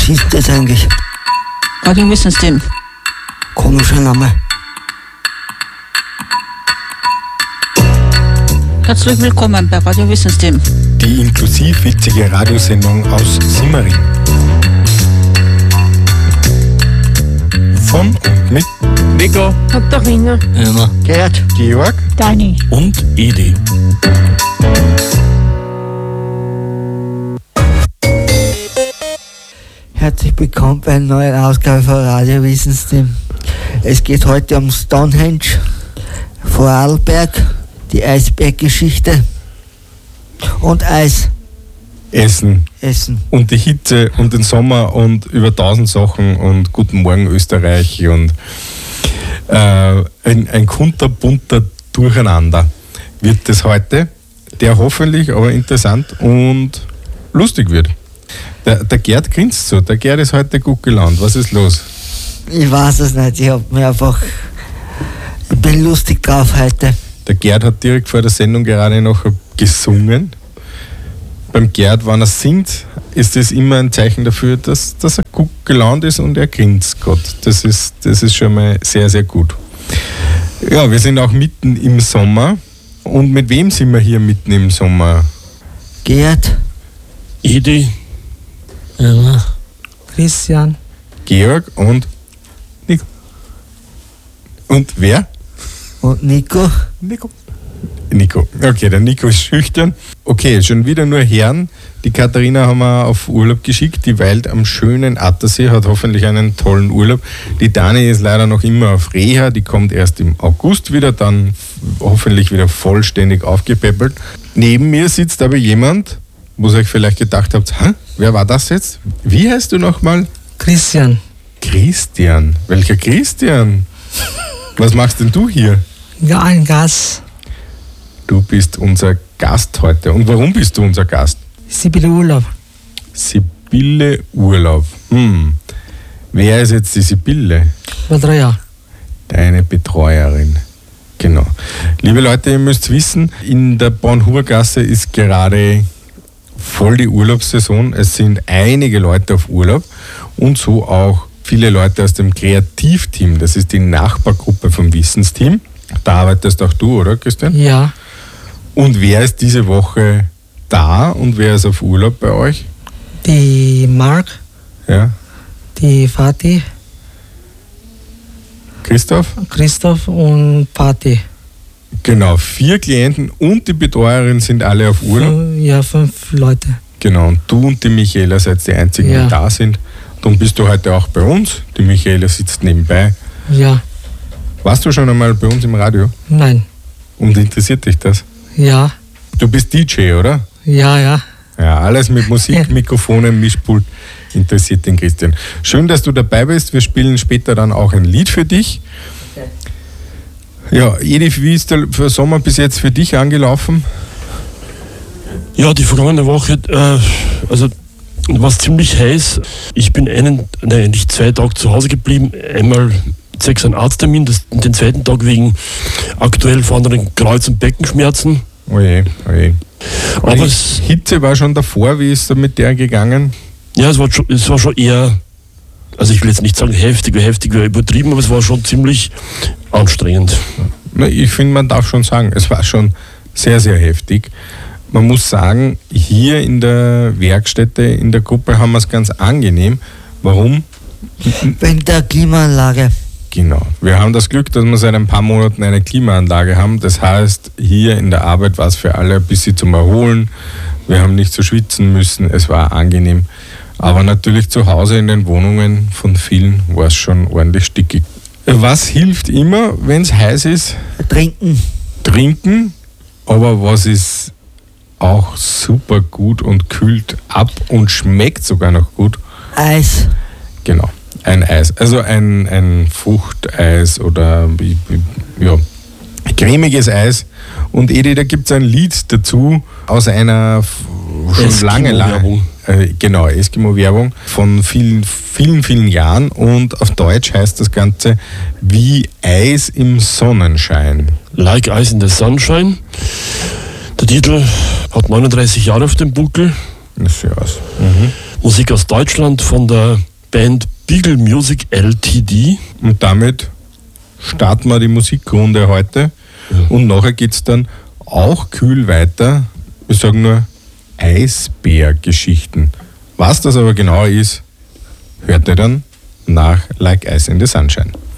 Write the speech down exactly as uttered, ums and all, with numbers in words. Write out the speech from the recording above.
Was ist das eigentlich? Radiowissensystem. Komischer Name. Herzlich willkommen bei Radiowissensystem. Die inklusiv witzige Radiosendung aus Simmering. Von und mit Nico, Katharina, Immer. Gerd, Georg Dani und Edi. Herzlich willkommen bei einer neuen Ausgabe von Radiowissensystem. Es geht heute um Stonehenge, Vorarlberg, die Eisberggeschichte und Eis. Essen. Essen. Und die Hitze und den Sommer und über tausend Sachen und Guten Morgen Österreich und äh, ein, ein kunterbunter Durcheinander wird das heute, der hoffentlich aber interessant und lustig wird. Der, der Gerd grinst so, der Gerd ist heute gut gelaunt. Was ist los? Ich weiß es nicht, ich hab mir einfach, ich bin lustig drauf heute. Der Gerd hat direkt vor der Sendung gerade noch gesungen. Beim Gerd, wenn er singt, ist das immer ein Zeichen dafür, dass, dass er gut gelaunt ist und er grinst Gott. Das ist, das ist schon mal sehr, sehr gut. Ja, wir sind auch mitten im Sommer. Und mit wem sind wir hier mitten im Sommer? Gerd. Edi. Immer. Christian. Georg und Nico. Und wer? Und Nico. Nico. Nico. Okay, der Nico ist schüchtern. Okay, schon wieder nur Herren. Die Katharina haben wir auf Urlaub geschickt. Die weilt am schönen Attersee, hat hoffentlich einen tollen Urlaub. Die Dani ist leider noch immer auf Reha. Die kommt erst im August wieder, dann hoffentlich wieder vollständig aufgepäppelt. Neben mir sitzt aber jemand, wo ihr euch vielleicht gedacht habt, hä, wer war das jetzt? Wie heißt du nochmal? Christian. Christian. Welcher Christian? Was machst denn du hier? Ja, ein Gas. Du bist unser Gast heute. Und warum bist du unser Gast? Sibylle Urlaub. Sibylle Urlaub. Hm. Wer ist jetzt die Sibylle? Betreuer. Deine Betreuerin. Genau. Liebe Leute, ihr müsst wissen, in der Bornhubergasse ist gerade voll die Urlaubssaison. Es sind einige Leute auf Urlaub und so auch viele Leute aus dem Kreativteam. Das ist die Nachbargruppe vom Wissensteam. Da arbeitest auch du, oder Christian? Ja. Und wer ist diese Woche da und wer ist auf Urlaub bei euch? Die Marc, Ja. die Fatih, Christoph? Christoph und Patti. Genau, vier Klienten und die Betreuerin sind alle auf Urlaub. Fün- Ja, fünf Leute. Genau, und du und die Michaela seid die einzigen, Ja. die da sind. Darum bist du heute auch bei uns. Die Michaela sitzt nebenbei. Ja. Warst du schon einmal bei uns im Radio? Nein. Und interessiert dich das? Ja. Du bist D J, oder? Ja, ja. Ja, alles mit Musik, Mikrofonen, Mischpult interessiert den Christian. Schön, dass du dabei bist. Wir spielen später dann auch ein Lied für dich. Ja, Edi, wie ist der Sommer bis jetzt für dich angelaufen? Ja, die vergangene Woche, äh, also war es ziemlich heiß. Ich bin einen, nein, nicht zwei Tage zu Hause geblieben. Einmal sechs einen Arzttermin, das, den zweiten Tag wegen aktuell vorhandenen Kreuz- und Beckenschmerzen. Oje, oje. Aber Aber es, Hitze war schon davor, wie ist da mit der gegangen? ja, es war, schon, es war schon eher, also ich will jetzt nicht sagen heftig, weil heftig wäre übertrieben, aber es war schon ziemlich anstrengend. Na, ich finde, man darf schon sagen, es war schon sehr, sehr heftig. Man muss sagen, hier in der Werkstätte, in der Gruppe haben wir es ganz angenehm. Warum? Wegen der Klimaanlage. Genau. Wir haben das Glück, dass wir seit ein paar Monaten eine Klimaanlage haben. Das heißt, hier in der Arbeit war es für alle ein bisschen zum Erholen. Wir haben nicht so schwitzen müssen. Es war angenehm. Aber natürlich zu Hause in den Wohnungen von vielen war es schon ordentlich stickig. Was hilft immer, wenn es heiß ist? Trinken. Trinken. Aber was ist auch super gut und kühlt ab und schmeckt sogar noch gut? Eis. Genau, ein Eis. Also ein, ein Fruchteis oder ja, cremiges Eis. Und Edi, da gibt es ein Lied dazu aus einer schon lange, lange, äh, genau, Eskimo-Werbung von vielen, vielen, vielen Jahren. Und auf Deutsch heißt das Ganze wie Eis im Sonnenschein. Like Ice in the Sunshine. Der Titel hat neununddreißig Jahre auf dem Buckel. Das sieht aus. Mhm. Musik aus Deutschland von der Band Beagle Music L T D. Und damit starten wir die Musikrunde heute. Ja. Und nachher geht es dann auch kühl weiter. Wir sagen nur Eisbärgeschichten. Was das aber genau ist, hört ihr dann nach Like Ice in the Sunshine.